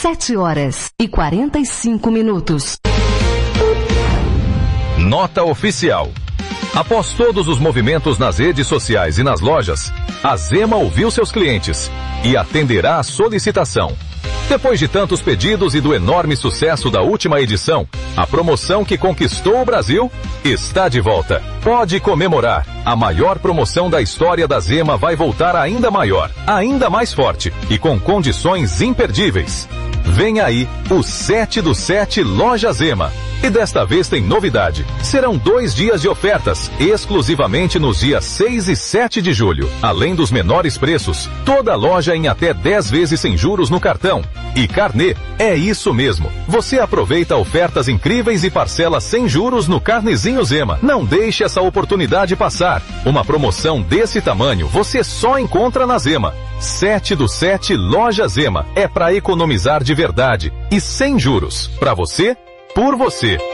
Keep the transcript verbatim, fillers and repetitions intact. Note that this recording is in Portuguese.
Sete horas e quarenta e cinco minutos. Nota oficial. Após todos os movimentos nas redes sociais e nas lojas, a Zema ouviu seus clientes e atenderá a solicitação. Depois de tantos pedidos e do enorme sucesso da última edição, a promoção que conquistou o Brasil está de volta. Pode comemorar. A maior promoção da história da Zema vai voltar ainda maior, ainda mais forte e com condições imperdíveis. Vem aí o sete do sete Loja Zema. E desta vez tem novidade. Serão dois dias de ofertas, exclusivamente nos dias seis e sete de julho. Além dos menores preços, toda loja em até dez vezes sem juros no cartão. E carnê, é isso mesmo. Você aproveita ofertas incríveis e parcela sem juros no Carnezinho Zema. Não deixe essa oportunidade passar. Uma promoção desse tamanho você só encontra na Zema. sete do sete Loja Zema. É para economizar de verdade e sem juros. Para você, por você.